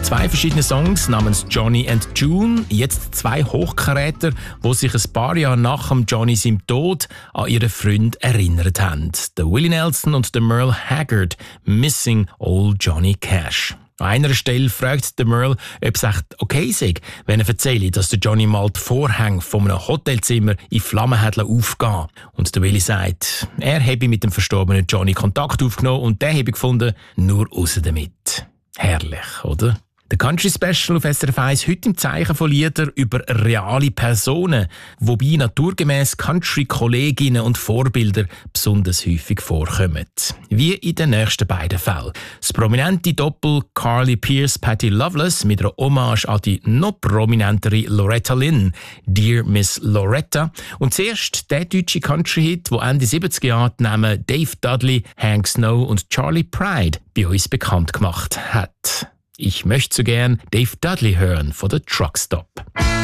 2 verschiedene Songs namens Johnny and June. Jetzt 2 Hochkaräter, die sich ein paar Jahre nach dem Johnny seinem Tod an ihren Freund erinnert haben. Der Willie Nelson und der Merle Haggard, Missing Old Johnny Cash. An einer Stelle fragt der Merle, ob es echt okay sei, wenn er erzähle, dass der Johnny mal die Vorhänge von einem Hotelzimmer in Flammen hat aufgehen. Und der Willie sagt, er habe mit dem verstorbenen Johnny Kontakt aufgenommen und der habe gefunden, nur raus damit. Herrlich, oder? Der Country Special auf SRF 1 heute im Zeichen von Liedern über reale Personen, wobei naturgemäss Country-Kolleginnen und Vorbilder besonders häufig vorkommen. Wie in den nächsten beiden Fällen. Das prominente Doppel Carly Pearce-Patty Loveless mit einer Hommage an die noch prominentere Loretta Lynn, Dear Miss Loretta. Und zuerst der deutsche Country-Hit, der Ende 70er Jahre die Namen Dave Dudley, Hank Snow und Charlie Pride bei uns bekannt gemacht hat. Ich möchte so gern Dave Dudley hören von der Truck Stop.